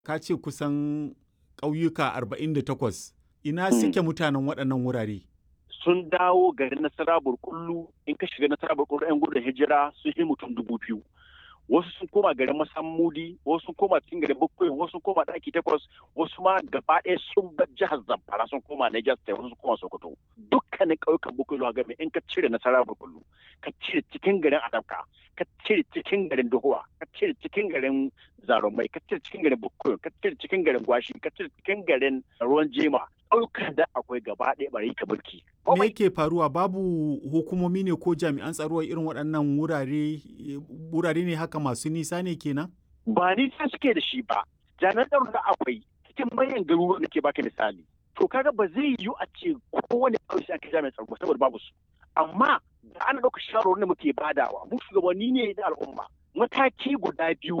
Ka ce kusan ƙauyuka 48. Ina suke mutanen waɗannan wurare? Sun dawo garin Nasara Burkullu. In ka shiga Nasara Burkullu 'yan gudun hijira sun yi mutum 2000. Wasu sun koma garin Masammudi, wasu sun koma cikin garin Bukkoyi, wasu sun koma ɗaki 8, wasu ma gaba ɗaya sun bar jihar Zamfara sun koma Niger State, wasu sun koma Sokoto. Dukkanin ƙauyukan Bukkoyi zuwa game in ka cire Nasara Burkullu, ka cire cikin garin Adabka, ka cire cikin garin Dohuwa, ka cire cikin garin Zarumai, ka cire cikin garin Bukkoyi, ka cire cikin garin Gwashi, ka cire cikin garin Ruwan Jema. Ƙauyukan da akwai gaba ɗaya bari ka mulki. Me yake faruwa, babu hukumomi ne ko jami'an tsaro a irin waɗannan wurare ne haka masu nisa ne kenan? Ba nisa suke da shi ba. Jami'an tsaro da akwai cikin manyan garuruwan da ke baka misali. To kaga ba zai yiwu a ce kowane ƙauye sai aka jami'an tsaro saboda babu su. Amma da ana ɗauka shawarwarin da muke badawa mu shugabanni ne da al'umma. Mataki guda biyu